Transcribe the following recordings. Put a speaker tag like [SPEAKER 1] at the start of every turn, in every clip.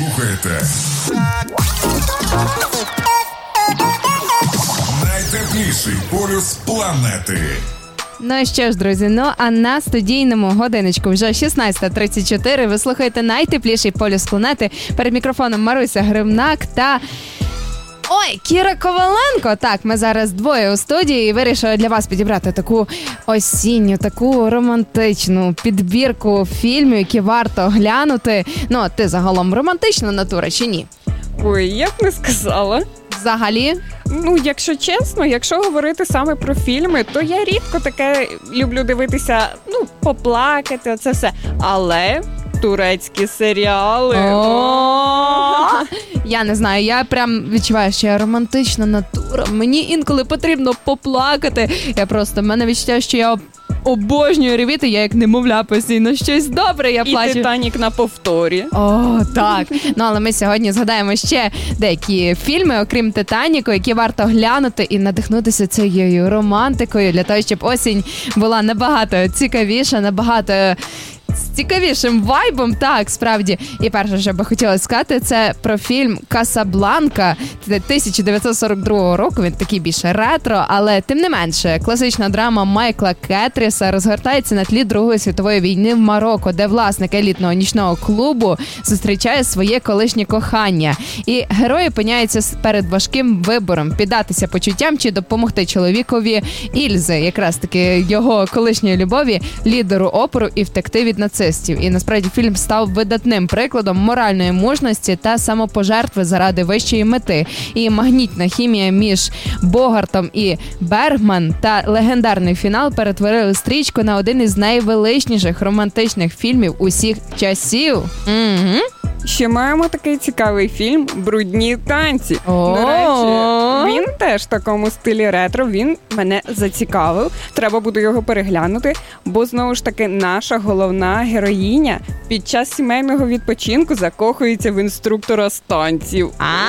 [SPEAKER 1] слухаєте найтепліший полюс планети.
[SPEAKER 2] Ну що ж, друзі, а на студійному годиночку вже 16:34. Ви слухаєте найтепліший полюс планети. Перед мікрофоном Маруся Гривнак та... Кіра Коваленко. Так, ми зараз двоє у студії і вирішили для вас підібрати таку осінню, таку романтичну підбірку фільмів, які варто глянути. Ну, ти загалом романтична натура чи ні?
[SPEAKER 3] Ой, я б не сказала.
[SPEAKER 2] Взагалі?
[SPEAKER 3] Ну, якщо чесно, якщо говорити саме про фільми, то я рідко таке люблю дивитися, поплакати, оце все. Але турецькі серіали...
[SPEAKER 2] Я не знаю, я прям відчуваю, що я романтична натура. Мені інколи потрібно поплакати. В мене відчуття, що я обожнюю ревіти, я як немовля постійно щось добре, я плачу.
[SPEAKER 3] І «Титанік» на повторі.
[SPEAKER 2] О, так. Але ми сьогодні згадаємо ще деякі фільми, окрім «Титаніку», які варто глянути і надихнутися цією романтикою, для того, щоб осінь була набагато цікавіша, набагато... з цікавішим вайбом, так, справді. І перше, що би хотіла сказати, це про фільм «Касабланка» 1942 року. Він такий більше ретро, але тим не менше, класична драма Майкла Кеттріса розгортається на тлі Другої світової війни в Марокко, де власник елітного нічного клубу зустрічає своє колишнє кохання. І герой опиняється перед важким вибором – піддатися почуттям чи допомогти чоловікові Ільзи, якраз таки його колишньої любові, лідеру опору, і втекти від нацистів. І насправді фільм став видатним прикладом моральної мужності та самопожертви заради вищої мети. І магнітна хімія між Богартом і Бергман та легендарний фінал перетворили стрічку на один із найвеличніших романтичних фільмів усіх часів. Угу.
[SPEAKER 3] Ще маємо такий цікавий фільм «Брудні танці». До речі, він теж в такому стилі ретро, він мене зацікавив. Треба буде його переглянути, бо, знову ж таки, наша головна героїня під час сімейного відпочинку закохується в інструктора з танців.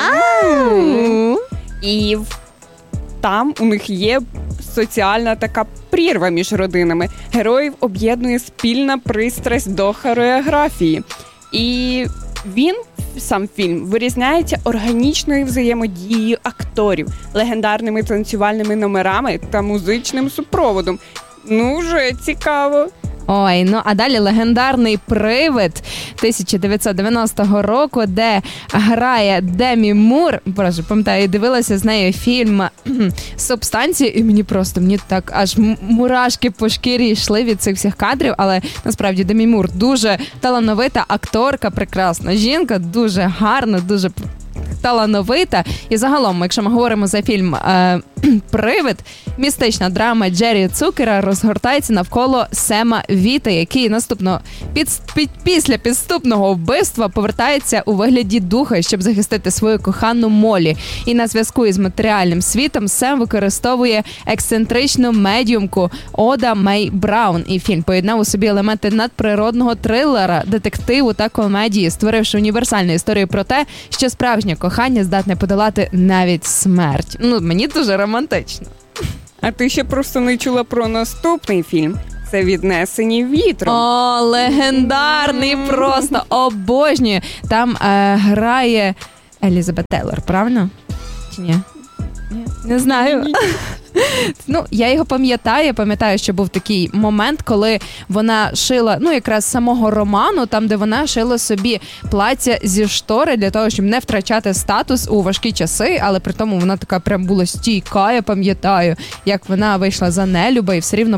[SPEAKER 3] І там у них є соціальна така прірва між родинами. Героїв об'єднує спільна пристрасть до хореографії. І сам фільм, вирізняється органічною взаємодією акторів, легендарними танцювальними номерами та музичним супроводом. Вже цікаво.
[SPEAKER 2] А далі легендарний «Привид» 1990 року, де грає Демі Мур. Боже, пам'ятаю, дивилася з нею фільм «Субстанція», і мені так аж мурашки по шкірі йшли від цих всіх кадрів, але насправді Демі Мур дуже талановита акторка, прекрасна жінка, дуже гарна, дуже талановита. І загалом, якщо ми говоримо за фільм «Привид», містична драма Джері Цукера розгортається навколо Сема Віта, який після підступного вбивства повертається у вигляді духа, щоб захистити свою кохану Молі. І на зв'язку із матеріальним світом Сем використовує ексцентричну медіумку Ода Мей Браун. І фільм поєднав у собі елементи надприродного трилера, детективу та комедії, створивши універсальну історію про те, що справжнє кохання здатне подолати навіть смерть. Мені дуже романтично.
[SPEAKER 3] А ти ще просто не чула про наступний фільм. Це «Віднесені вітром».
[SPEAKER 2] Легендарний просто, обожнюю. Там грає Елізабет Тейлор, правильно? Чи ні? Не знаю. Я його пам'ятаю, що був такий момент, коли вона шила, якраз самого роману, там, де вона шила собі плаття зі штори для того, щоб не втрачати статус у важкі часи, але при тому вона така прям була стійка, я пам'ятаю, як вона вийшла за нелюба і все рівно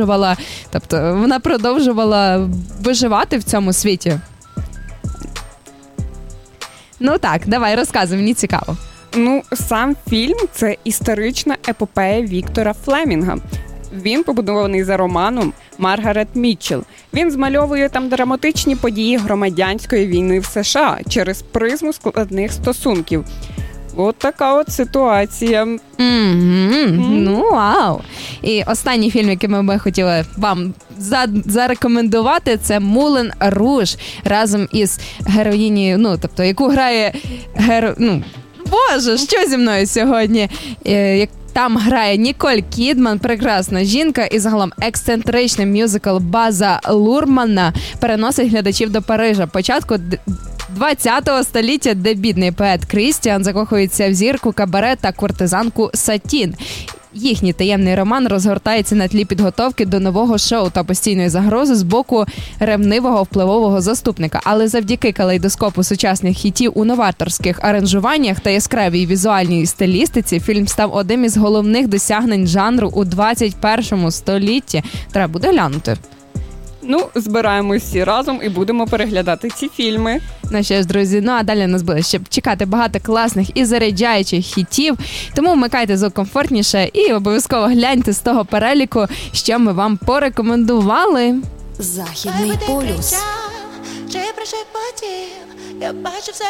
[SPEAKER 2] продовжувала виживати в цьому світі. Так, давай, розказуй, мені цікаво.
[SPEAKER 3] Сам фільм – це історична епопея Віктора Флемінга. Він побудований за романом Маргарет Мітчелл. Він змальовує там драматичні події громадянської війни в США через призму складних стосунків. От така от ситуація.
[SPEAKER 2] Вау! І останній фільм, який ми хотіли вам зарекомендувати, це «Мулен Руж» разом із героїнею, яку грає Боже, що зі мною сьогодні? Там грає Ніколь Кідман, прекрасна жінка, і загалом ексцентричний мюзикл База Лурмана переносить глядачів до Парижа початку ХХ століття, де бідний поет Крістіан закохується в зірку кабаре та куртизанку Сатін. Їхній таємний роман розгортається на тлі підготовки до нового шоу та постійної загрози з боку ревнивого впливового заступника. Але завдяки калейдоскопу сучасних хітів у новаторських аранжуваннях та яскравій візуальній стилістиці фільм став одним із головних досягнень жанру у 21 столітті. Треба буде глянути.
[SPEAKER 3] Збираємось всі разом і будемо переглядати ці фільми.
[SPEAKER 2] Ну що ж, друзі, а далі нас буде ще чекати багато класних і заряджаючих хітів. Тому вмикайте звук комфортніше і обов'язково гляньте з того переліку, що ми вам порекомендували.
[SPEAKER 4] Західний полюс. Чи прошепотів, я бачу все